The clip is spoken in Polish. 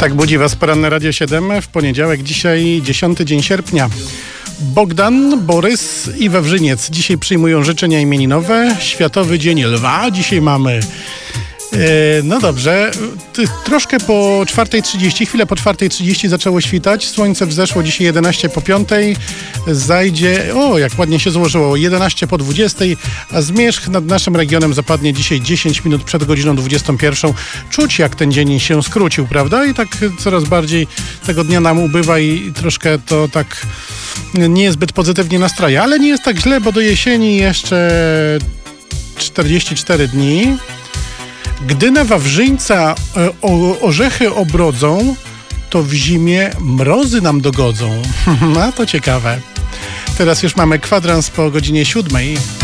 Tak budzi Was poranne Radio 7 w poniedziałek, dzisiaj 10 dzień sierpnia. Bogdan, Borys i Wawrzyniec dzisiaj przyjmują życzenia imieninowe. Światowy Dzień Lwa dzisiaj mamy. No dobrze, troszkę po 4:30, chwilę po 4:30 zaczęło świtać. Słońce wzeszło dzisiaj 11 po 5, zajdzie, jak ładnie się złożyło, 11 po 20, a zmierzch nad naszym regionem zapadnie dzisiaj 10 minut przed godziną 21. Czuć, jak ten dzień się skrócił, prawda? I tak coraz bardziej tego dnia nam ubywa i troszkę to tak nie zbyt pozytywnie nastraja, ale nie jest tak źle, bo do jesieni jeszcze 44 dni. Gdy na Wawrzyńca orzechy obrodzą, to w zimie mrozy nam dogodzą. No to ciekawe. Teraz już mamy kwadrans po godzinie 7.